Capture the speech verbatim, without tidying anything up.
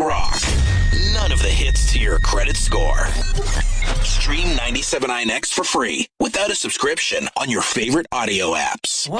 rock. None of the hits to your credit score. Stream ninety-seven point nine X for free without a subscription on your favorite audio apps.